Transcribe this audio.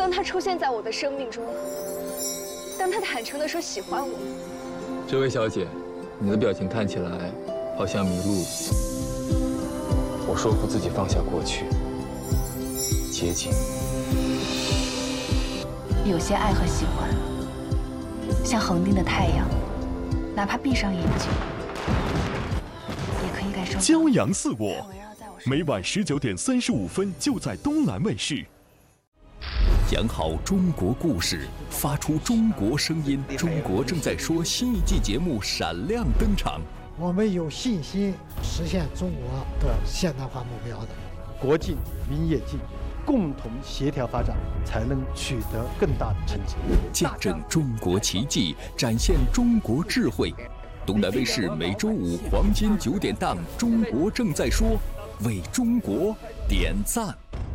当他出现在我的生命中，当他坦诚地说喜欢我， 这位小姐，你的表情看起来好像迷路了。 我说服自己放下过去，接近。 有些爱和喜欢，像恒定的太阳，哪怕闭上眼睛，也可以感受到。 骄阳似我，每晚19:35就在东南卫视。 讲好中国故事，发出中国声音。中国正在说新一季节目闪亮登场。 我们有信心实现中国的现代化目标的。 国进民也进，共同协调发展，才能取得更大的成绩。 见证中国奇迹，展现中国智慧。东南卫视每周五黄金9点档《中国正在说》，为中国点赞。